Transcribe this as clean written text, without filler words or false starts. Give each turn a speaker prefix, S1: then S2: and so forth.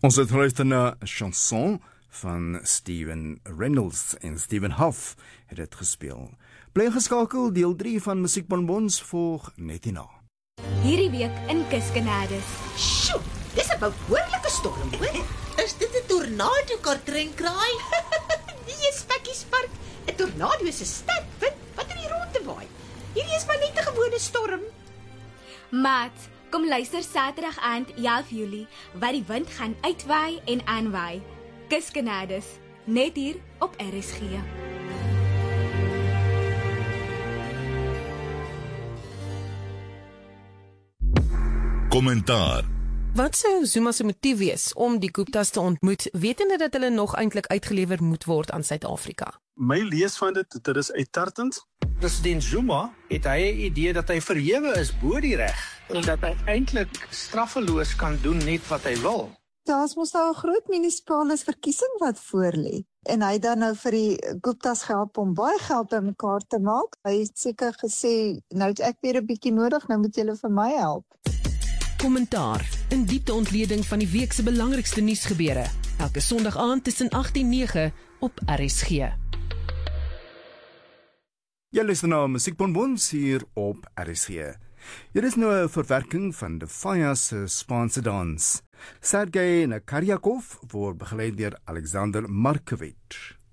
S1: Ons het geluister na 'n chanson van Steven Reynolds en Stephen Huff het dit gespeel. Bly geskakel, deel 3 van Musiekbonbons volg net hierna.
S2: Hierdie week in Kuskenades.
S3: Sjoe, dis 'n behoorlike storm, hoor. Is dit 'n tornado, Kartrenkraai? Nee, Spekkiespark. 'n Tornado is 'n sterk wind wat in die rondte waai. Hierdie is maar net 'n gewone storm.
S2: Maat, kom luister Saterdag aand 11 Julie, wat die wind gaan uitwaai en aanwaai. Kuskenades, net hier op RSG.
S4: Kommentaar.
S5: Wat sou Zuma se motief wees om die Guptas te ontmoet, wetende dat hulle nog eintlik uitgelewer moet word aan Suid-Afrika?
S6: My lees van dit is uittartend.
S7: President Zuma het hy 'n idee dat hy verhewe is bo die reg en dat hy eintlik straffeloos kan doen net wat hy wil.
S8: Daar's mos nou 'n groot munisipale verkiesing wat voorlê. En hy dan nou vir die Guptas gehelp om baie geld bymekaar te maak. Hy het seker gesê, nou het ek weer 'n bietjie nodig, nou moet julle vir my help.
S5: Kommentaar, 'n diepte ontleding van die week se belangrikste nuusgebeure. Elke Sondag aand tussen 8 en 9 op RSG.
S1: Jy luister na Musiekbonbons hier op RSG. Hier is nou 'n verwerking van De Faya se Spaanse dans. Sergei Nakaryakov word begeleid deur Alexander Markovich.